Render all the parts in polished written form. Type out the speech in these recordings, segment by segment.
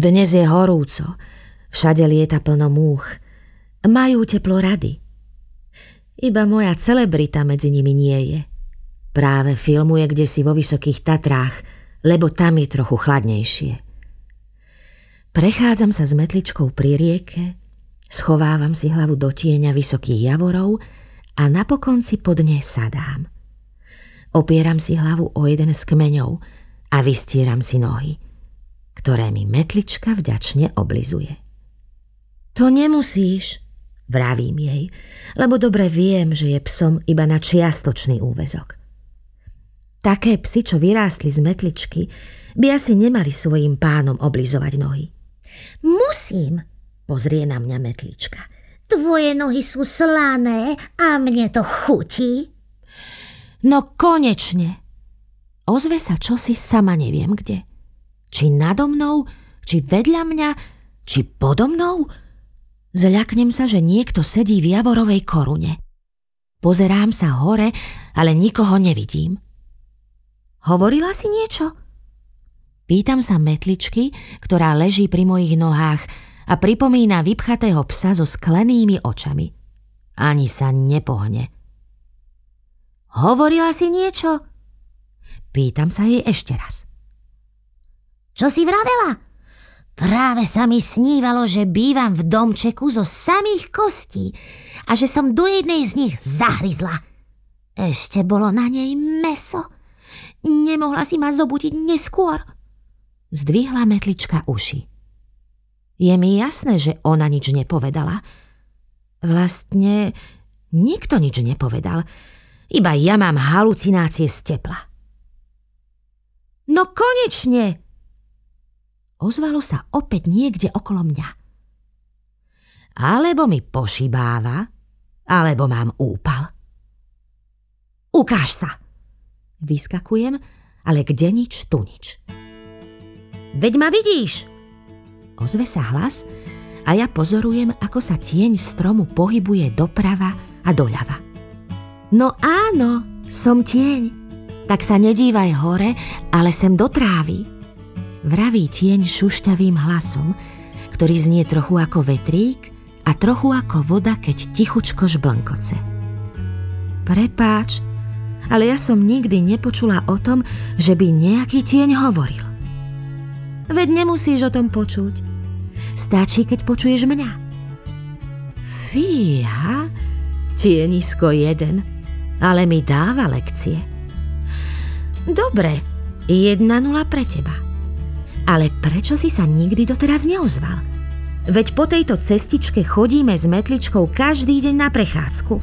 Dnes je horúco, všade lieta plno múch. Majú teplo rady. Iba moja celebrita medzi nimi nie je. Práve filmuje kdesi vo Vysokých Tatrách, lebo tam je trochu chladnejšie. Prechádzam sa s metličkou pri rieke, schovávam si hlavu do tieňa vysokých javorov a napokon si pod nej sadám. Opieram si hlavu o jeden z kmeňov a vystieram si nohy, ktoré mi metlička vďačne oblizuje. To nemusíš, vravím jej, lebo dobre viem, že je psom iba na čiastočný úväzok. Také psy, čo vyrástli z metličky, by asi nemali svojim pánom oblizovať nohy. Musím, pozrie na mňa metlička. Tvoje nohy sú slané a mne to chutí. No konečne. Ozve sa čosi, sama neviem kde. Či nado mnou, či vedľa mňa, či podo mnou. Zľaknem sa, že niekto sedí v javorovej korune. Pozerám sa hore, ale nikoho nevidím. Hovorila si niečo? Pýtam sa metličky, ktorá leží pri mojich nohách a pripomína vypchatého psa so sklenými očami. Ani sa nepohne. Hovorila si niečo? Pýtam sa jej ešte raz. Čo si vravela? Práve sa mi snívalo, že bývam v domčeku zo samých kostí a že som do jednej z nich zahryzla. Ešte bolo na nej mäso. Nemohla si ma zobudiť neskôr. Zdvihla metlička uši. Je mi jasné, že ona nič nepovedala. Vlastne nikto nič nepovedal. Iba ja mám halucinácie z tepla. No konečne! Ozvalo sa opäť niekde okolo mňa. Alebo mi pošibáva, alebo mám úpal. Ukáž sa! Vyskakujem, ale kde nič, tu nič. Veď ma vidíš! Ozve sa hlas a ja pozorujem, ako sa tieň stromu pohybuje doprava a doľava. No áno, som tieň. Tak sa nedívaj hore, ale sem do trávy. Vraví tieň šušťavým hlasom, ktorý znie trochu ako vetrík a trochu ako voda, keď tichučko žblnkoce. Prepáč, ale ja som nikdy nepočula o tom, že by nejaký tieň hovoril. Veď nemusíš o tom počuť. Stačí, keď počuješ mňa. Fíha, tienisko jeden, ale mi dáva lekcie. Dobre, 1-0 pre teba. Ale prečo si sa nikdy doteraz neozval? Veď po tejto cestičke chodíme s metličkou každý deň na prechádzku.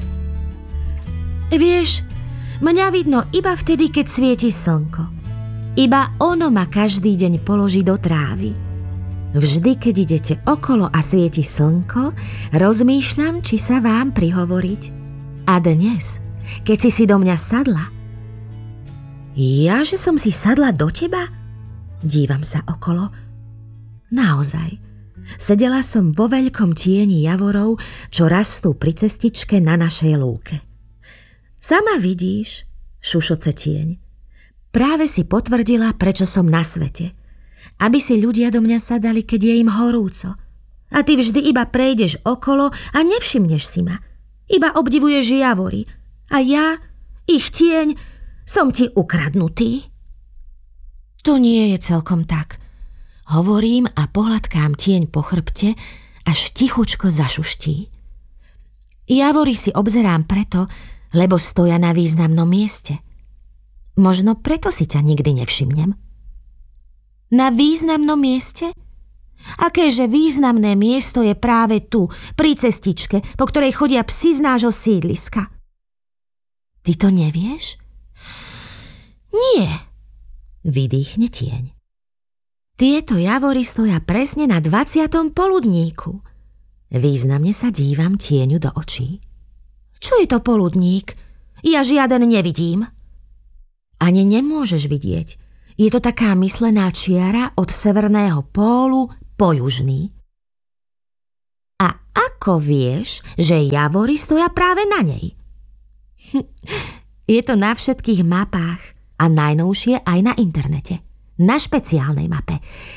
Vieš, mňa vidno iba vtedy, keď svieti slnko. Iba ono ma každý deň položí do trávy. Vždy, keď idete okolo a svieti slnko, rozmýšľam, či sa vám prihovoriť. A dnes, keď si do mňa sadla. Ja, že som si sadla do teba? Dívam sa okolo. Naozaj. Sedela som vo veľkom tieni javorov, čo rastú pri cestičke na našej lúke. Sama vidíš, šušoce tieň. Práve si potvrdila, prečo som na svete. Aby si ľudia do mňa sadali, keď je im horúco. A ty vždy iba prejdeš okolo a nevšimneš si ma. Iba obdivuješ javory. A ja, ich tieň, som ti ukradnutý. To nie je celkom tak. Hovorím a pohľadkám tieň po chrbte, až tichučko zašuští. Javory si obzerám preto, lebo stoja na významnom mieste. Možno preto si ťa nikdy nevšimnem. Na významnom mieste? Akéže významné miesto je práve tu, pri cestičke, po ktorej chodia psi z nášho sídliska? Ty to nevieš? Nie, vydýchne tieň. Tieto javory stoja presne na 20. poludníku. Významne sa dívam tieňu do očí. Čo je to poludník? Ja žiaden nevidím. Ani nemôžeš vidieť. Je to taká myslená čiara od severného pólu po južný. A ako vieš, že javory stoja práve na nej? Je to na všetkých mapách a najnovšie aj na internete. Na špeciálnej mape.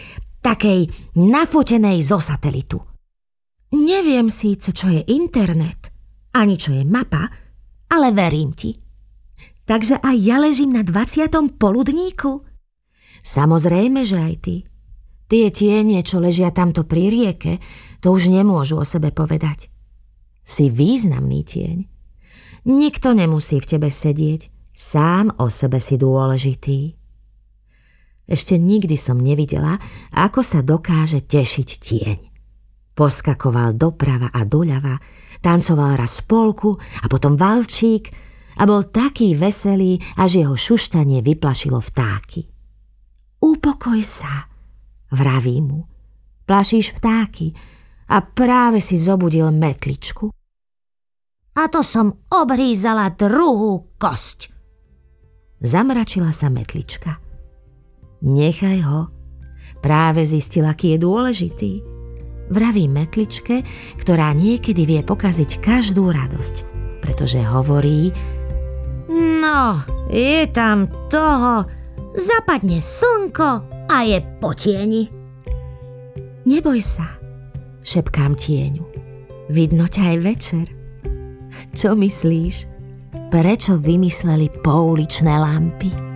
takej nafotenej zo satelitu. Neviem síce, čo je internet, ani čo je mapa, ale verím ti. Takže aj ja ležím na 20. poludníku? Samozrejme, že aj ty. Tie tiene, čo ležia tamto pri rieke, to už nemôžu o sebe povedať. Si významný tieň. Nikto nemusí v tebe sedieť. Sám o sebe si dôležitý. Ešte nikdy som nevidela, ako sa dokáže tešiť tieň. Poskakoval doprava a doľava, tancoval raz spolku a potom valčík a bol taký veselý, až jeho šuštanie vyplašilo vtáky. Upokoj sa, vraví mu. Plašíš vtáky a práve si zobudil metličku. A to som obhrízala druhú kosť. Zamračila sa metlička. Nechaj ho, práve zistil, aký je dôležitý. Vraví metličke, ktorá niekedy vie pokaziť každú radosť, pretože hovorí: no, je tam toho, zapadne slnko a je po tieni. Neboj sa, šepkám tieňu. Vidno ťa aj večer. Čo myslíš? Prečo vymysleli pouličné lampy?